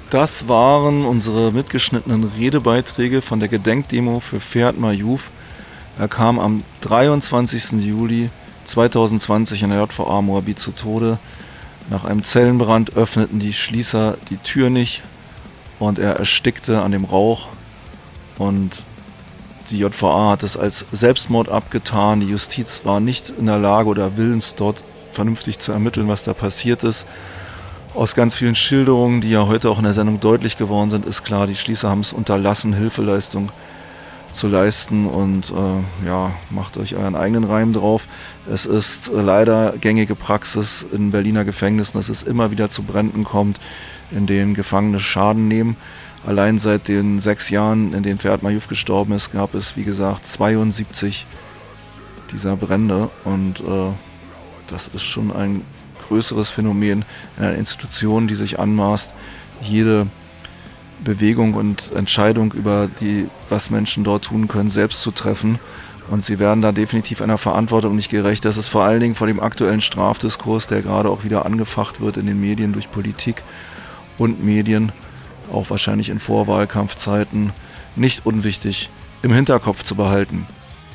Das waren unsere mitgeschnittenen Redebeiträge von der Gedenkdemo für Ferhat Mayouf. Er kam am 23. Juli 2020 in der JVA Moabit zu Tode. Nach einem Zellenbrand öffneten die Schließer die Tür nicht und er erstickte an dem Rauch. Und die JVA hat es als Selbstmord abgetan. Die Justiz war nicht in der Lage oder willens, dort vernünftig zu ermitteln, was da passiert ist. Aus ganz vielen Schilderungen, die ja heute auch in der Sendung deutlich geworden sind, ist klar, die Schließer haben es unterlassen, Hilfeleistung zu leisten und macht euch euren eigenen Reim drauf. Es ist leider gängige Praxis in Berliner Gefängnissen, dass es immer wieder zu Bränden kommt, in denen Gefangene Schaden nehmen. Allein seit den 6 Jahren, in denen Ferhat Mayouf gestorben ist, gab es, wie gesagt, 72 dieser Brände und das ist schon ein größeres Phänomen in einer Institution, die sich anmaßt, jede Bewegung und Entscheidung über die, was Menschen dort tun können, selbst zu treffen. Und sie werden da definitiv einer Verantwortung nicht gerecht. Das ist vor allen Dingen vor dem aktuellen Strafdiskurs, der gerade auch wieder angefacht wird in den Medien durch Politik und Medien, auch wahrscheinlich in Vorwahlkampfzeiten, nicht unwichtig im Hinterkopf zu behalten.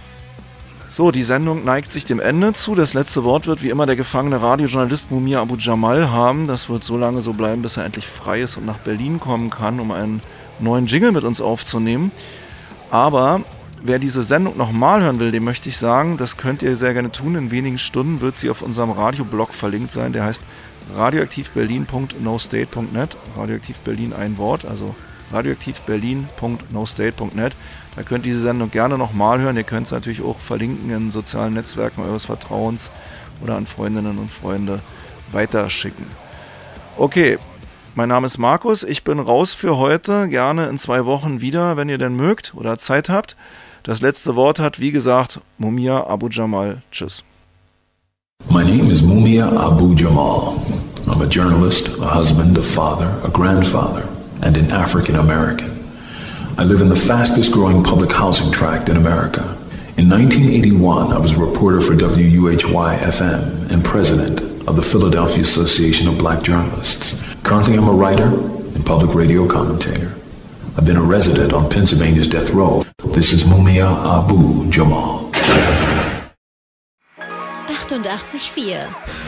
So, die Sendung neigt sich dem Ende zu. Das letzte Wort wird wie immer der gefangene Radiojournalist Mumia Abu Jamal haben. Das wird so lange so bleiben, bis er endlich frei ist und nach Berlin kommen kann, um einen neuen Jingle mit uns aufzunehmen. Aber wer diese Sendung nochmal hören will, dem möchte ich sagen, das könnt ihr sehr gerne tun. In wenigen Stunden wird sie auf unserem Radioblog verlinkt sein. Der heißt radioaktivberlin.nostate.net. Radioaktiv Berlin ein Wort, also radioaktivberlin.nostate.net. Da könnt ihr diese Sendung gerne nochmal hören. Ihr könnt es natürlich auch verlinken in sozialen Netzwerken eures Vertrauens oder an Freundinnen und Freunde weiterschicken. Okay, mein Name ist Markus. Ich bin raus für heute. Gerne in 2 Wochen wieder, wenn ihr denn mögt oder Zeit habt. Das letzte Wort hat, wie gesagt, Mumia Abu Jamal. Tschüss. My name is Mumia Abu Jamal. I'm a journalist, a husband, a father, a grandfather, and an African American. I live in the fastest growing public housing tract in America. In 1981, I was a reporter for WUHY-FM and president of the Philadelphia Association of Black Journalists. Currently, I'm a writer and public radio commentator. I've been a resident on Pennsylvania's death row. This is Mumia Abu Jamal. 88.4